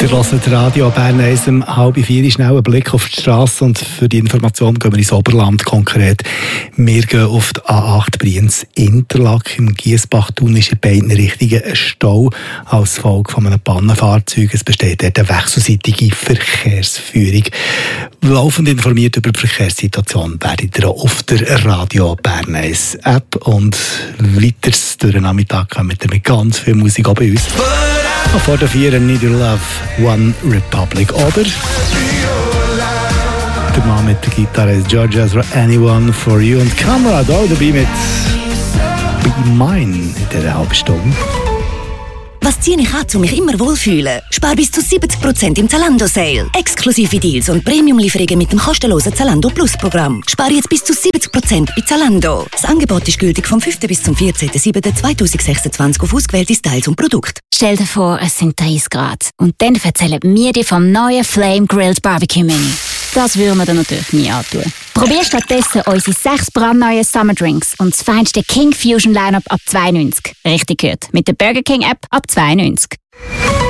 Ihr hört Radio Bern 1 um 3:30, schnell einen Blick auf die Straße und für die Information gehen wir ins Oberland konkret. Wir gehen auf die A8 Brienz-Interlaken. Im Giessbachtunnel ist in beiden Richtungen ein Stau als Folge von einem Pannenfahrzeug. Es besteht dort eine wechselseitige Verkehrsführung. Laufend informiert über die Verkehrssituation werdet ihr auch auf der Radio Bern 1 App und weiter durch den Nachmittag kommen wir mit ganz viel Musik auch bei uns. Vor der 4 Need Your Love, One Republic. Oder der Mann mit der Gitarre ist George Ezra, Anyone for You. Und Kamera da dabei mit Be Mine in dieser halben Stunde. Was ziehe ich an, um mich immer wohlfühlen? Spar bis zu 70% im Zalando-Sale. Exklusive Deals und Premium-Lieferungen mit dem kostenlosen Zalando Plus-Programm. Spar jetzt bis zu 70% bei Zalando. Das Angebot ist gültig vom 5. bis zum 14.07.2026 auf ausgewählte Styles und Produkte. Stell dir vor, es sind 30 Grad. Und dann erzählen wir dir vom neuen Flame Grilled Barbecue Menü. Das würden wir dir natürlich nie antun. Probier stattdessen unsere 6 brandneuen Summer Drinks und das feinste King Fusion Lineup ab 2,90. Richtig gehört. Mit der Burger King App ab 2,90.